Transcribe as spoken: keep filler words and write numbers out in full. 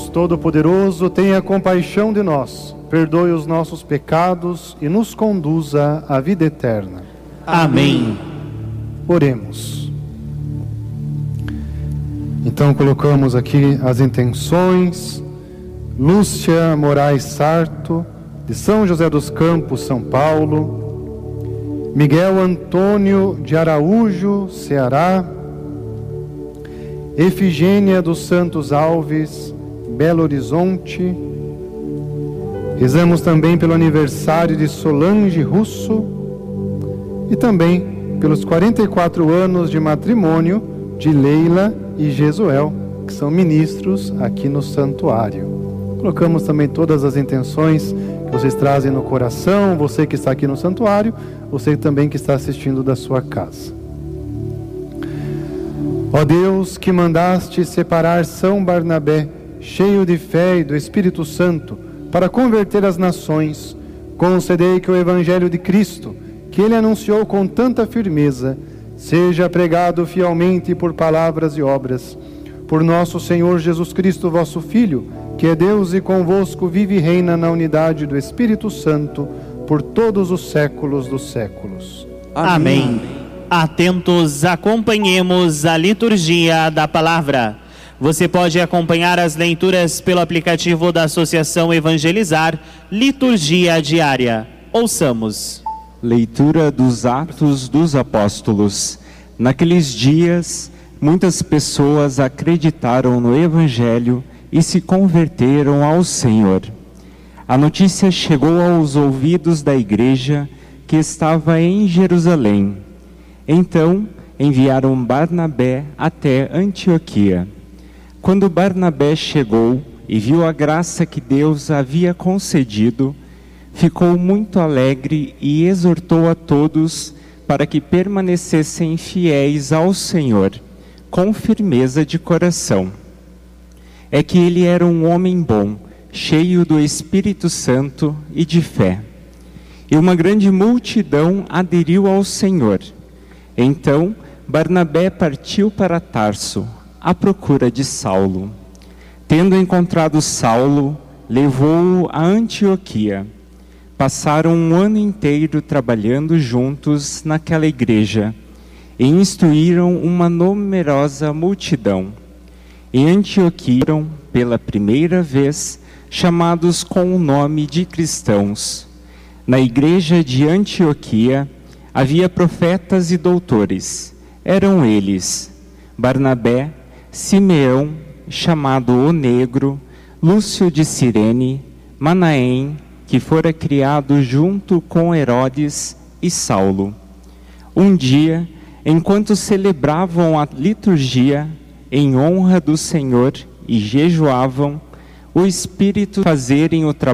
Todo-Poderoso, tenha compaixão de nós, perdoe os nossos pecados e nos conduza à vida eterna. Amém. Oremos. Então colocamos aqui as intenções. Lúcia Moraes Sarto, de São José dos Campos, São Paulo. Miguel Antônio de Araújo, Ceará. Efigênia dos Santos Alves, Belo Horizonte. Rezamos também pelo aniversário de Solange Russo e também pelos quarenta e quatro anos de matrimônio de Leila e Jesuel, que são ministros aqui no santuário. Colocamos também todas as intenções que vocês trazem no coração, você que está aqui no santuário, você também que está assistindo da sua casa. Ó Deus, que mandaste separar São Barnabé, cheio de fé e do Espírito Santo, para converter as nações, concedei que o Evangelho de Cristo, que ele anunciou com tanta firmeza, seja pregado fielmente por palavras e obras, por nosso Senhor Jesus Cristo, vosso Filho, que é Deus e convosco vive e reina na unidade do Espírito Santo, por todos os séculos dos séculos. Amém. Amém. Atentos, acompanhemos a liturgia da palavra. Você pode acompanhar as leituras pelo aplicativo da Associação Evangelizar, Liturgia Diária. Ouçamos. Leitura dos Atos dos Apóstolos. Naqueles dias, muitas pessoas acreditaram no Evangelho e se converteram ao Senhor. A notícia chegou aos ouvidos da igreja que estava em Jerusalém. Então, enviaram Barnabé até Antioquia. Quando Barnabé chegou e viu a graça que Deus havia concedido, ficou muito alegre e exortou a todos para que permanecessem fiéis ao Senhor, com firmeza de coração. É que ele era um homem bom, cheio do Espírito Santo e de fé. E uma grande multidão aderiu ao Senhor. Então, Barnabé partiu para Tarso, à procura de Saulo. Tendo encontrado Saulo, levou-o a Antioquia. Passaram um ano inteiro trabalhando juntos naquela igreja e instruíram uma numerosa multidão. Em Antioquia, pela primeira vez, chamados com o nome de cristãos. Na igreja de Antioquia havia profetas e doutores. Eram eles Barnabé, Simeão, chamado o Negro, Lúcio de Cirene, Manaém, que fora criado junto com Herodes, e Saulo. Um dia, enquanto celebravam a liturgia em honra do Senhor e jejuavam, o Espírito fazerem o trabalho